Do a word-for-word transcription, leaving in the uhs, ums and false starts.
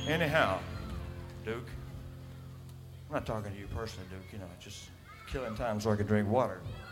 Anyhow, Duke, I'm not talking to you personally, Duke. You know, just killing time so I could drink water.